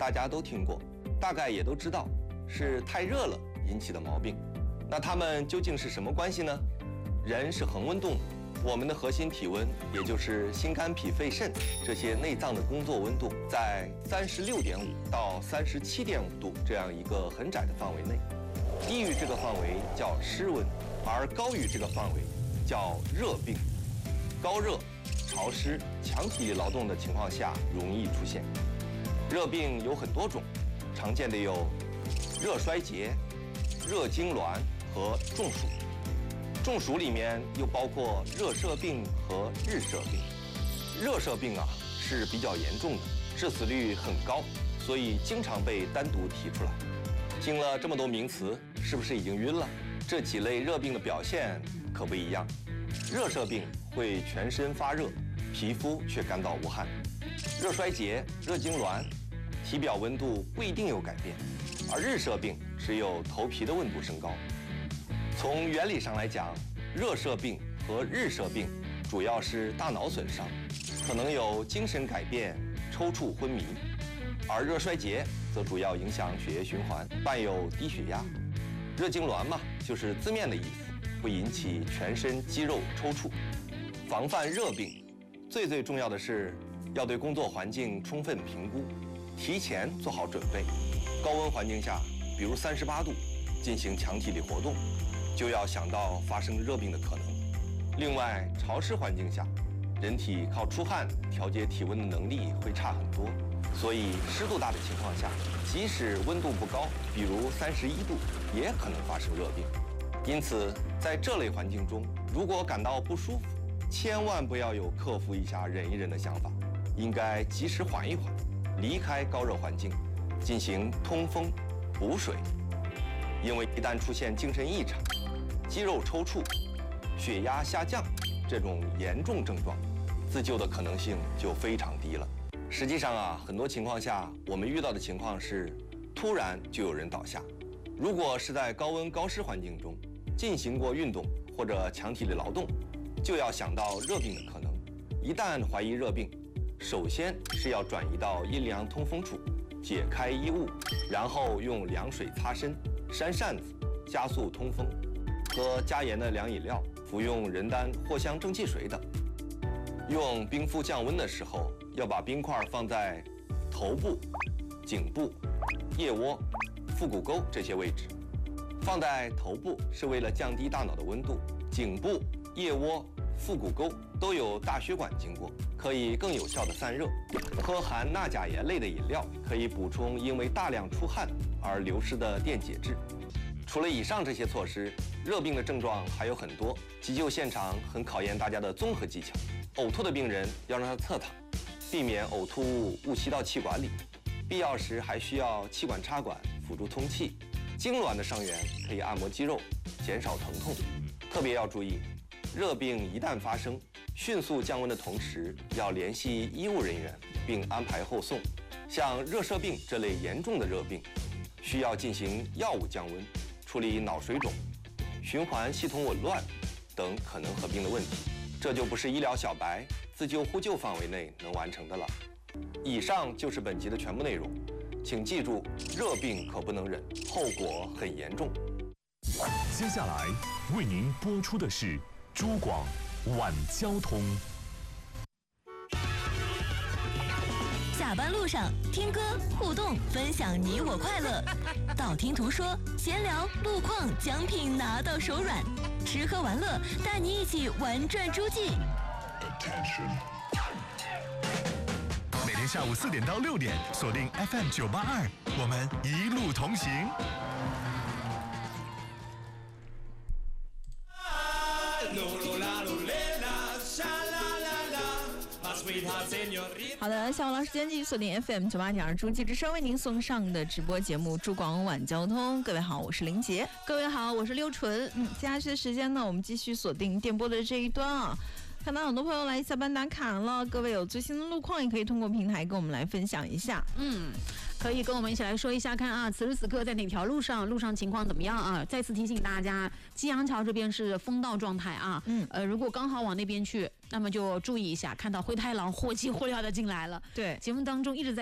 大家都听过，大概也都知道是太热了引起的毛病。那它们究竟是什么关系呢？人是恒温动物，我们的核心体温，也就是心肝脾肺肾这些内脏的工作温度，在36.5到37.5度这样一个很窄的范围内。低于这个范围叫湿温，而高于这个范围叫热病。高热、潮湿、强体力劳动的情况下容易出现。热病有很多种，常见的有热衰竭、热痉挛和中暑。中暑里面又包括热射病和日射病。热射病啊是比较严重的，致死率很高，所以经常被单独提出来。听了这么多名词，是不是已经晕了？这几类热病的表现可不一样。热射病会全身发热，皮肤却干燥无汗；热衰竭、热痉挛，体表温度不一定有改变，而日射病只有头皮的温度升高。从原理上来讲，热射病和日射病主要是大脑损伤，可能有精神改变、抽搐、昏迷；而热衰竭则主要影响血液循环，伴有低血压。热痉挛嘛，就是字面的意思，会引起全身肌肉抽搐。防范热病，最重要的是要对工作环境充分评估，提前做好准备。高温环境下，比如38度，进行强体力活动，就要想到发生热病的可能。另外，潮湿环境下，人体靠出汗调节体温的能力会差很多，所以湿度大的情况下，即使温度不高，比如31度，也可能发生热病。因此，在这类环境中，如果感到不舒服，千万不要有克服一下、忍一忍的想法，应该及时缓一缓，离开高热环境，进行通风、补水。因为一旦出现精神异常、肌肉抽搐、血压下降这种严重症状，自救的可能性就非常低了。实际上啊，很多情况下我们遇到的情况是，突然就有人倒下。如果是在高温高湿环境中进行过运动或者强体力劳动，就要想到热病的可能。一旦怀疑热病，首先是要转移到阴凉通风处，解开衣物，然后用凉水擦身、扇扇子，加速通风，喝加盐的凉饮料，服用人丹藿香正气水等。用冰敷降温的时候，要把冰块放在头部、颈部、腋窝、腹股沟这些位置。放在头部是为了降低大脑的温度，颈部、腋窝、腹股沟都有大血管经过，可以更有效的散热。喝含钠钾盐类的饮料，可以补充因为大量出汗而流失的电解质。除了以上这些措施，热病的症状还有很多，急救现场很考验大家的综合技巧。呕吐的病人要让他侧躺，避免呕吐物误吸到气管里，必要时还需要气管插管辅助通气。痉挛的伤员可以按摩肌肉，减少疼痛。特别要注意，热病一旦发生，迅速降温的同时，要联系医务人员并安排后送。像热射病这类严重的热病，需要进行药物降温，处理脑水肿、循环系统紊乱等可能合并的问题，这就不是医疗小白自救呼救范围内能完成的了。以上就是本集的全部内容，请记住，热病可不能忍，后果很严重。 接下来为您播出的是珠广晚交通。 下班路上听歌互动，分享你我快乐。道听途说，闲聊路况，奖品拿到手软。吃喝玩乐，带你一起玩转诸暨。 每天下午4点到6点，锁定 FM 982，我们一路同行。 好的，下午老时间继续锁定 FM 98.2诸暨之声为您送上的直播节目珠广晚交通。各位好，我是林杰。各位好，我是刘纯。接下去的时间呢，我们继续锁定电波的这一端啊。看到很多朋友来下班打卡了，各位有最新的路况也可以通过平台跟我们来分享一下。 可以跟我们一起来说一下看啊，此时此刻在哪条路上情况怎么样啊？再次提醒大家，基阳桥这边是封道状态啊。如果刚好往那边去，那么就注意一下，看到灰太狼或急或燎的进来了。 对， 节目当中一直在